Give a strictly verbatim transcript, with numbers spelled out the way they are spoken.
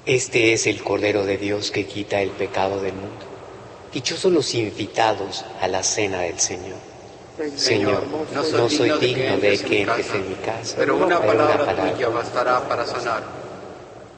Este es el Cordero de Dios que quita el pecado del mundo. Dichosos los invitados a la cena del Señor. Señor, no soy digno de que entres en mi casa, pero una pero una palabra palabra tuya bastará para sanar.